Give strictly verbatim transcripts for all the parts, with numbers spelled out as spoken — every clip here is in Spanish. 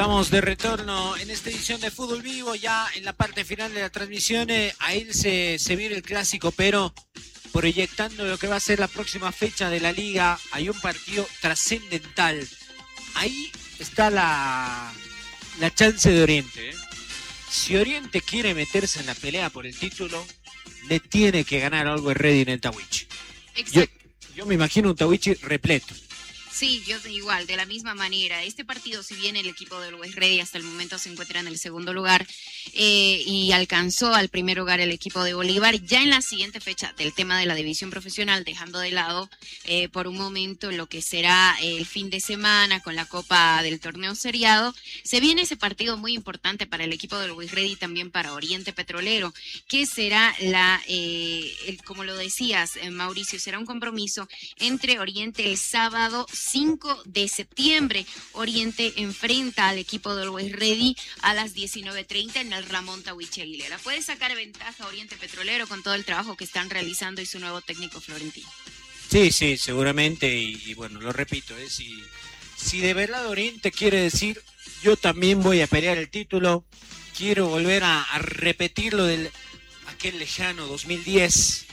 Estamos de retorno en esta edición de Fútbol Vivo, ya en la parte final de la transmisión. Eh, ahí se, se viene el clásico, pero proyectando lo que va a ser la próxima fecha de la liga, hay un partido trascendental. Ahí está la, la chance de Oriente. ¿eh? Si Oriente quiere meterse en la pelea por el título, le tiene que ganar algo el Ready en el Tawichi. Yo, yo me imagino un Tawichi repleto. Sí, yo igual, de la misma manera. Este partido, si bien el equipo del Always Ready hasta el momento se encuentra en el segundo lugar eh, y alcanzó al primer lugar el equipo de Bolívar, ya en la siguiente fecha del tema de la división profesional, dejando de lado eh, por un momento lo que será el fin de semana con la Copa del Torneo Seriado, se viene ese partido muy importante para el equipo del Always Ready y también para Oriente Petrolero, que será la, eh, el, como lo decías, eh, Mauricio, será un compromiso entre Oriente el sábado cinco de septiembre. Oriente enfrenta al equipo del Always Ready a las diecinueve treinta en el Ramón Tawichi Aguilera. ¿Puede sacar ventaja Oriente Petrolero con todo el trabajo que están realizando y su nuevo técnico Florentino? Sí, sí, seguramente, y, y bueno, lo repito, ¿eh? si, si de verdad Oriente quiere decir, yo también voy a pelear el título, quiero volver a, a repetir lo del aquel lejano dos mil diez,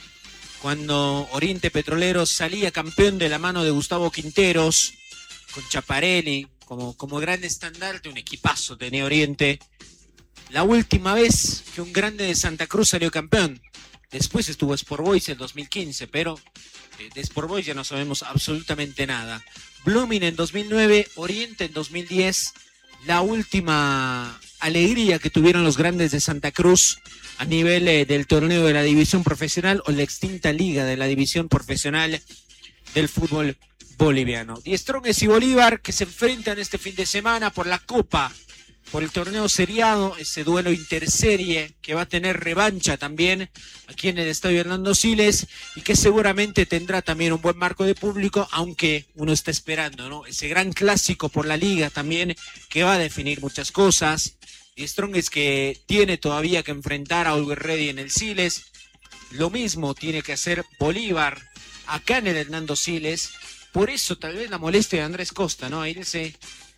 cuando Oriente Petrolero salía campeón de la mano de Gustavo Quinteros, con Chaparelli, como, como gran estandarte, un equipazo tenía Oriente. La última vez que un grande de Santa Cruz salió campeón. Después estuvo Sport Boys en dos mil quince, pero eh, de Sport Boys ya no sabemos absolutamente nada. Blooming en dos mil nueve, Oriente en dos mil diez, la última alegría que tuvieron los grandes de Santa Cruz a nivel eh, del torneo de la división profesional o la extinta liga de la división profesional del fútbol boliviano. Die Strongest y Bolívar que se enfrentan este fin de semana por la Copa, por el torneo seriado, ese duelo interserie que va a tener revancha también aquí en el Estadio Hernando Siles y que seguramente tendrá también un buen marco de público, aunque uno está esperando, ¿no? Ese gran clásico por la liga también que va a definir muchas cosas. Die Strongest que tiene todavía que enfrentar a Always Ready en el Siles. Lo mismo tiene que hacer Bolívar acá en el Hernando Siles. Por eso tal vez la molestia de Andrés Costa, ¿no? Ahí dice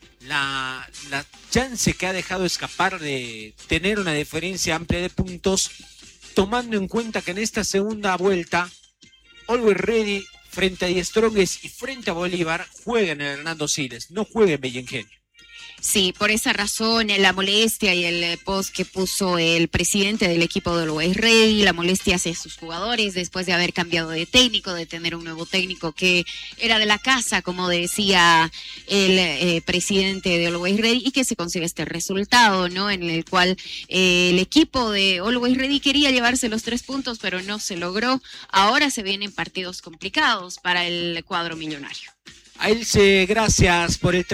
la, la chance que ha dejado escapar de tener una diferencia amplia de puntos, tomando en cuenta que en esta segunda vuelta Always Ready frente a Die Strongest y frente a Bolívar juega en el Hernando Siles, no juega en Bellengenio. Sí, por esa razón, la molestia y el post que puso el presidente del equipo del Always Ready, la molestia hacia sus jugadores después de haber cambiado de técnico, de tener un nuevo técnico que era de la casa, como decía el eh, presidente de Always Ready, y que se consigue este resultado, ¿no? En el cual eh, el equipo de Always Ready quería llevarse los tres puntos, pero no se logró. Ahora se vienen partidos complicados para el cuadro millonario. A Ilse, gracias por el trabajo.